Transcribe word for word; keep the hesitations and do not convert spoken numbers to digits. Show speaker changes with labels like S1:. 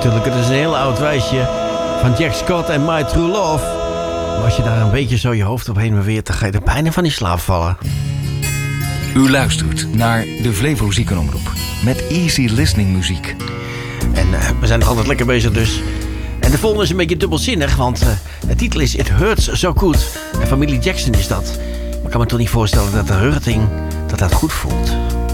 S1: natuurlijk. Het is een heel oud wijsje van Jack Scott en My True Love. Maar als je daar een beetje zo je hoofd op heen beweert, dan ga je er bijna van in slaap vallen.
S2: U luistert naar de Flevo Ziekenomroep met easy listening muziek.
S1: En uh, we zijn nog altijd lekker bezig dus. En de volgende is een beetje dubbelzinnig, want uh, de titel is It Hurts So Good. En familie Jackson is dat. Maar ik kan me toch niet voorstellen dat de hurting, dat dat goed voelt.